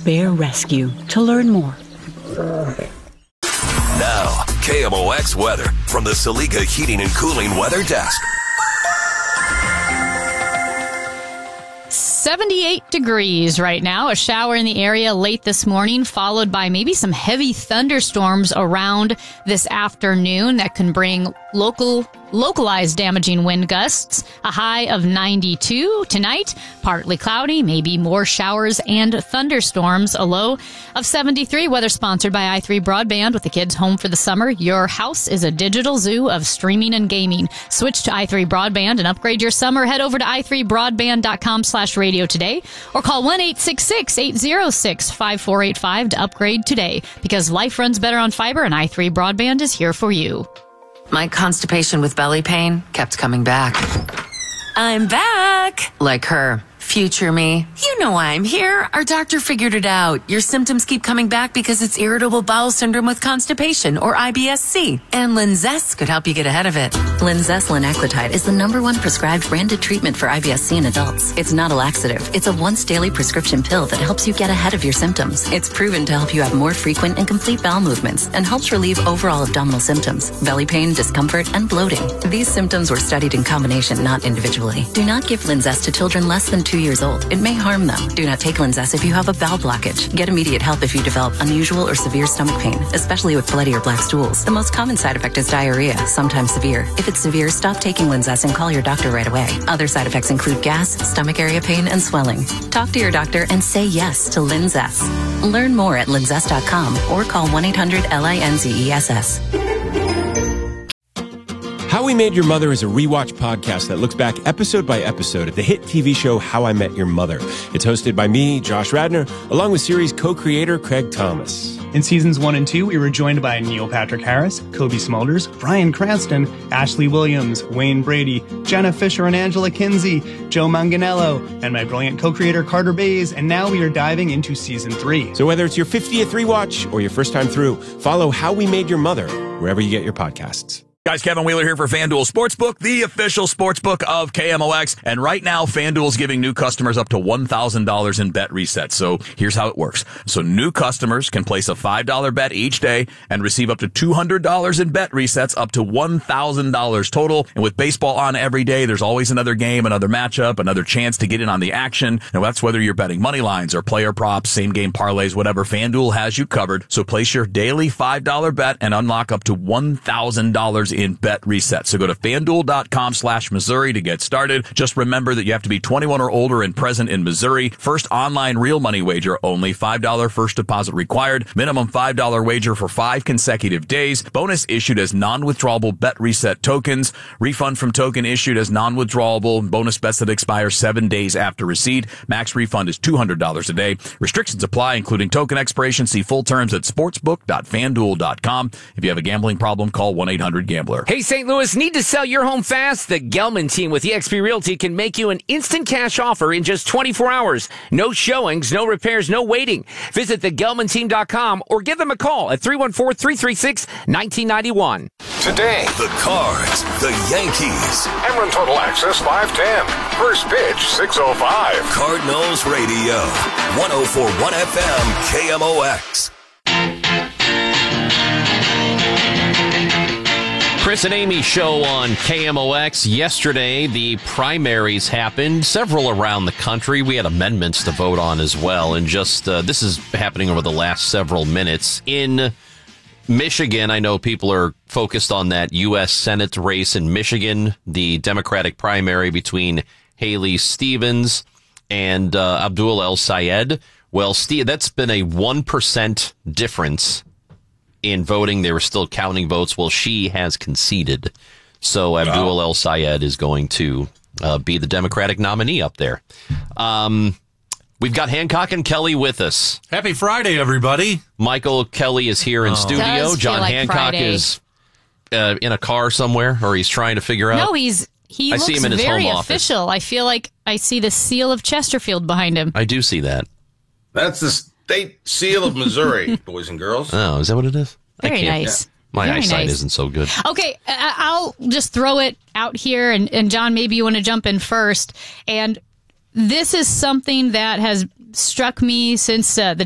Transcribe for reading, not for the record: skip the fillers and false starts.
Bear Rescue to learn more. Now, KMOX weather from the Saliga Heating and Cooling Weather Desk. 78 degrees right now. A shower in the area late this morning, followed by maybe some heavy thunderstorms around this afternoon that can bring localized damaging wind gusts. A high of 92 tonight. Partly cloudy, maybe more showers and thunderstorms. A low of 73. Weather sponsored by i3 Broadband. With the kids home for the summer, your house is a digital zoo of streaming and gaming. Switch to i3 Broadband and upgrade your summer. Head over to i3broadband.com/radio today or call 1-866-806-5485 to upgrade today, because life runs better on fiber and i3 Broadband is here for you. My constipation with belly pain kept coming back. I'm back! Like her. Future me. You know why I'm here. Our doctor figured it out. Your symptoms keep coming back because it's irritable bowel syndrome with constipation, or IBS-C. And Linzess could help you get ahead of it. Linzess linaclotide is the #1 prescribed branded treatment for IBS-C in adults. It's not a laxative. It's a once daily prescription pill that helps you get ahead of your symptoms. It's proven to help you have more frequent and complete bowel movements and helps relieve overall abdominal symptoms, belly pain, discomfort, and bloating. These symptoms were studied in combination, not individually. Do not give Linzess to children less than 2 years old. It may harm them. Do not take Linzess if you have a bowel blockage. Get immediate help if you develop unusual or severe stomach pain, especially with bloody or black stools. The most common side effect is diarrhea, sometimes severe. If it's severe, stop taking Linzess and call your doctor right away. Other side effects include gas, stomach area pain, and swelling. Talk to your doctor and say yes to Linzess. Learn more at linzess.com or call 1-800-LINZESS. How We Made Your Mother is a rewatch podcast that looks back episode by episode at the hit TV show How I Met Your Mother. It's hosted by me, Josh Radnor, along with series co-creator Craig Thomas. In seasons 1 and 2, we were joined by Neil Patrick Harris, Kobe Smulders, Bryan Cranston, Ashley Williams, Wayne Brady, Jenna Fisher and Angela Kinsey, Joe Manganiello, and my brilliant co-creator Carter Bays, and now we are diving into season 3. So whether it's your 50th rewatch or your first time through, follow How We Made Your Mother wherever you get your podcasts. Guys, Kevin Wheeler here for FanDuel Sportsbook, the official sportsbook of KMOX. And right now, FanDuel's giving new customers up to $1,000 in bet resets. So here's how it works. So new customers can place a $5 bet each day and receive up to $200 in bet resets, up to $1,000 total. And with baseball on every day, there's always another game, another matchup, another chance to get in on the action. Now, that's whether you're betting money lines or player props, same game parlays, whatever. FanDuel has you covered. So place your daily $5 bet and unlock up to $1,000 in bet resets. So go to FanDuel.com/Missouri to get started. Just remember that you have to be 21 or older and present in Missouri. First online real money wager only. $5 first deposit required. Minimum $5 wager for 5 consecutive days. Bonus issued as non-withdrawable bet reset tokens. Refund from token issued as non-withdrawable. Bonus bets that expire 7 days after receipt. Max refund is $200 a day. Restrictions apply, including token expiration. See full terms at sportsbook.fanduel.com. If you have a gambling problem, call 1-800-GAMBLER. Hey, St. Louis, need to sell your home fast? The Gelman team with eXp Realty can make you an instant cash offer in just 24 hours. No showings, no repairs, no waiting. Visit thegelmanteam.com or give them a call at 314-336-1991. Today, the Cards, the Yankees. Emron Total Access 510. First pitch 6:05. Cardinals Radio. 104.1 FM KMOX. Chris and Amy show on KMOX. Yesterday, the primaries happened, several around the country. We had amendments to vote on as well. And just this is happening over the last several minutes. In Michigan, I know people are focused on that U.S. Senate race in Michigan, the Democratic primary between Haley Stevens and Abdul El-Sayed. Well, that's been a 1% difference in voting. They were still counting votes. Well, she has conceded. So Abdul El-Sayed is going to be the Democratic nominee up there. We've got Hancock and Kelly with us. Happy Friday, everybody. Michael Kelly is here in studio. John Hancock Friday. is in a car somewhere, or he's trying to figure out. No, he looks see him in his very home office. official. I feel like I see the seal of Chesterfield behind him. I do see that. That's the state seal of Missouri, boys and girls. Oh, is that what it is? Very nice. My Very eyesight nice. isn't so good. Okay, I'll just throw it out here, and John, maybe you want to jump in first. And this is something that has struck me since the